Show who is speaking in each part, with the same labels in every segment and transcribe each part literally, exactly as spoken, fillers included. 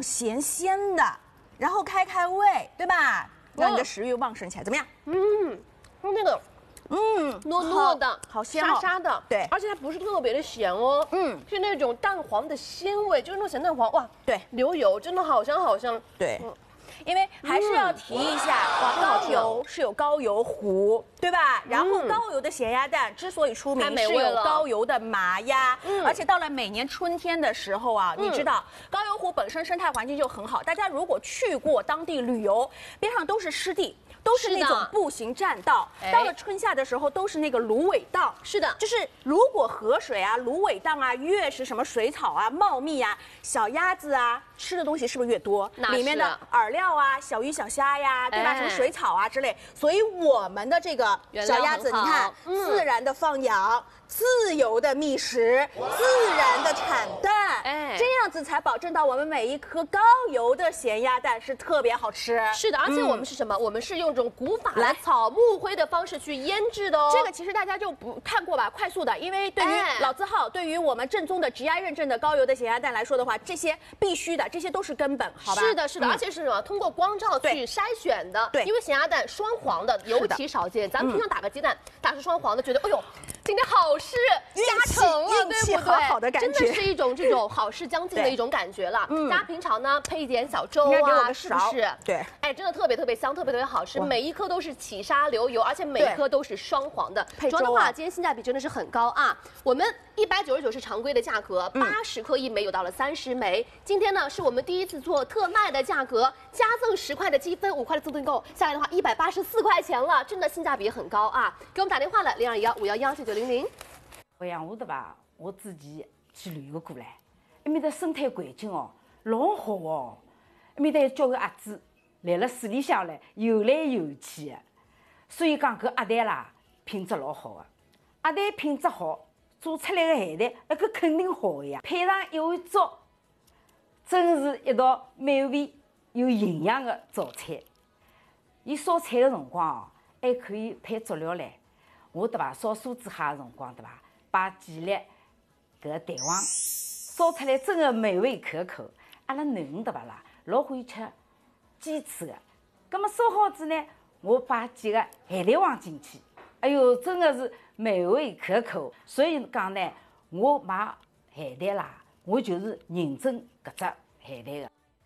Speaker 1: 种咸鲜的，然后开开胃，对吧？让你的食欲旺盛起来，怎么样？
Speaker 2: 嗯，它那个。 嗯，糯糯的，
Speaker 1: 好鲜
Speaker 2: 沙沙的，
Speaker 1: 对，
Speaker 2: 而且它不是特别的咸哦，嗯，是那种蛋黄的鲜味，就是那种咸蛋黄，哇，
Speaker 1: 对，
Speaker 2: 流油真的好香好香，
Speaker 1: 对。嗯 因为还是要提一下，嗯、高油是有高油糊，对吧？然后高油的咸鸭蛋之所以出名，是有高油的麻鸭，嗯、而且到了每年春天的时候啊，嗯、你知道高邮湖本身生态环境就很好，大家如果去过当地旅游，边上都是湿地。 都是那种步行栈道，到了春夏的时候都是那个芦苇荡。是的，就是如果河水啊、芦苇荡啊越是什么水草啊茂密啊，小鸭子啊吃的东西是不是越多？里面的饵料啊、小鱼小虾呀，对吧？什么水草啊之类，所以我们的这个小鸭子，你看，自然的放养。 自由的觅食，自然的产蛋，哎，这样子才保证到我们每一颗高油的咸鸭蛋是特别好吃。
Speaker 2: 是的，而且我们是什么？嗯、我们是用这种古法的草木灰的方式去腌制的哦。
Speaker 1: 这个其实大家就不看过吧，快速的，因为对于老字号，哎、对于我们正宗的 G I 认证的高油的咸鸭蛋来说的话，这些必须的，这些都是根本，好吧？
Speaker 2: 是的，是的，嗯、而且是什么？通过光照去筛选的。对，因为咸鸭蛋双黄的尤其少见，咱们平常打个鸡蛋，打出双黄的，觉得哎呦。 今天好事加成了，对不对？
Speaker 1: 好好的感觉，
Speaker 2: 真的是一种这种好事将近的一种感觉了。嗯，大家平常呢配一点小粥啊，是不是？
Speaker 1: 对，
Speaker 2: 哎，真的特别特别香，特别特别好吃，每一颗都是起沙流油，而且每一颗都是双黄的。配粥的话，今天性价比真的是很高啊！我们一百九十九是常规的价格，八十克一枚有到了三十枚。今天呢是我们第一次做特卖的价格，加赠十块的积分，五块的自动购，下来的话一百八十四块钱了，真的性价比很高啊！给我们打电话了，零二幺五幺幺九九零零。
Speaker 3: 鄱阳湖的吧，我自己去旅游过来，埃面的生态环境哦，老好哦。埃面的交个鸭子来了水里向来游来游去的，所以讲搿鸭蛋啦品质老好的。鸭蛋品质好，做出来的咸蛋那搿肯定好的呀。配上一碗粥，真是一道美味有营养的早餐。伊烧菜的辰光哦，还可以配佐料唻。我对伐？烧酥子蟹的辰光对伐？ 把几粒搿蛋黄烧出来，真的美味可口。阿拉囡恩对伐啦？老欢喜吃鸡翅的。葛么烧好子呢，我把几个咸蛋黄进去，哎哟，真的是美味可口。所以讲呢，我买咸蛋啦，我就是认证搿只咸蛋的。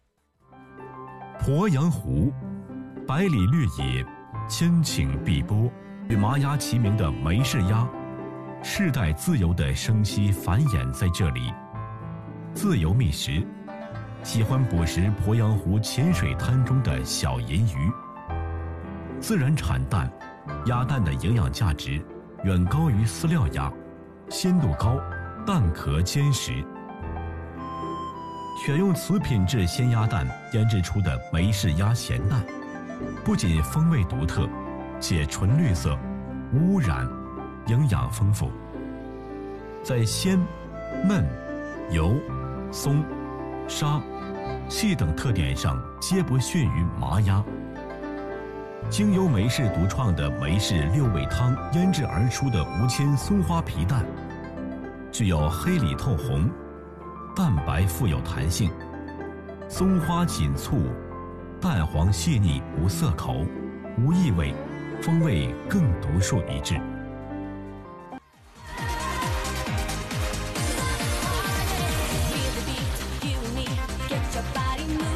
Speaker 4: 鄱阳湖，百里绿野，千顷碧波，与麻鸭齐名的梅氏鸭。 世代自由的生息繁衍在这里，自由觅食，喜欢捕食鄱阳湖浅水滩中的小银鱼。自然产蛋，鸭蛋的营养价值远高于饲料鸭，鲜度高，蛋壳坚实。选用此品质鲜鸭蛋腌制出的梅氏鸭咸蛋，不仅风味独特，且纯绿色，无污染。 营养丰富，在鲜、嫩、油、松、沙、细等特点上皆不逊于麻鸭。经由梅氏独创的梅氏六味汤腌制而出的无铅松花皮蛋，具有黑里透红，蛋白富有弹性，松花紧簇，蛋黄细腻无涩口，无异味，风味更独树一帜。
Speaker 5: Feel the beat, you and me, get your body moving.